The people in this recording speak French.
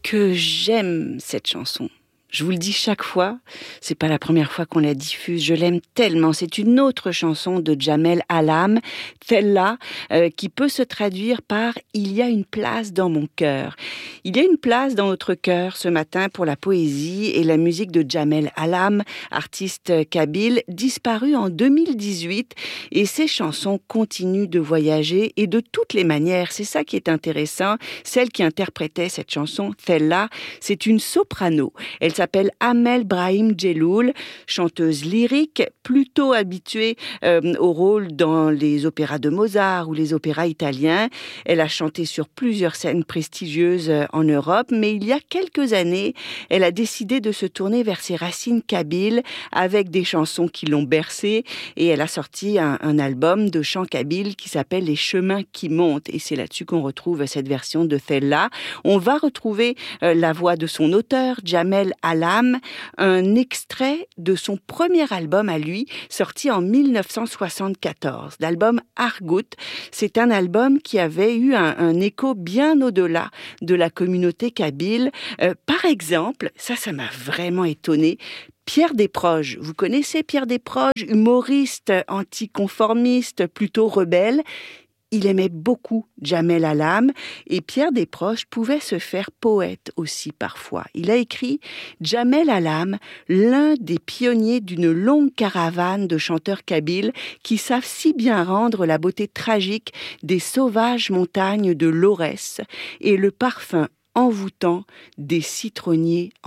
que j'aime cette chanson. Je vous le dis chaque fois, c'est pas la première fois qu'on la diffuse, je l'aime tellement. C'est une autre chanson de Jamel Alam, celle-là, qui peut se traduire par « Il y a une place dans mon cœur ». Il y a une place dans notre cœur ce matin pour la poésie et la musique de Jamel Alam, artiste kabyle, disparu en 2018. Et ses chansons continuent de voyager et de toutes les manières. C'est ça qui est intéressant. Celle qui interprétait cette chanson, celle-là, c'est une soprano. Elle s'appelle Amel Brahim Djelloul, chanteuse lyrique, plutôt habituée au rôle dans les opéras de Mozart ou les opéras italiens. Elle a chanté sur plusieurs scènes prestigieuses en Europe, mais il y a quelques années, elle a décidé de se tourner vers ses racines kabyles avec des chansons qui l'ont bercée et elle a sorti un album de chants kabyles qui s'appelle Les chemins qui montent et c'est là-dessus qu'on retrouve cette version de celle-là. On va retrouver la voix de son auteur, Jamel Alam, un extrait de son premier album à lui, sorti en 1974, l'album Argout. C'est un album qui avait eu un écho bien au-delà de la communauté kabyle. Par exemple, ça m'a vraiment étonnée, Pierre Desproges. Vous connaissez Pierre Desproges, humoriste anticonformiste, plutôt rebelle. Il aimait beaucoup Jamel Alam et Pierre Desproges pouvait se faire poète aussi parfois. Il a écrit « Jamel Alam, l'un des pionniers d'une longue caravane de chanteurs kabyles qui savent si bien rendre la beauté tragique des sauvages montagnes de l'Aurès et le parfum envoûtant des citronniers en fleurs. »